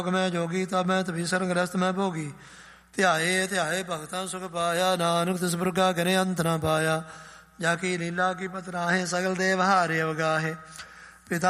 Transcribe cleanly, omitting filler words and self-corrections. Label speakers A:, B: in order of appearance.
A: ਮੈਂ ਜੋਗੀ ਤਬ ਮੈਂ ਤਪੀਸਰ ਗ੍ਰਸਤ ਮੈਂ ਭੋਗੀ। ਧਿਆਏ ਧਿਆਏ ਭਗਤਾਂ ਸੁਖ ਪਾਇਆ, ਨਾਨਕ ਤਿਸ ਪ੍ਰਕਾਰ ਕਰੇ ਅੰਤ ਨਾ ਪਾਇਆ। ਜਾ ਕੀ ਲੀਲਾ ਕੀ ਪਤ ਰਾਹੇ, ਸਗਲ ਦੇਵ ਹਾਰੇ ਅਵਗਾਹੇ।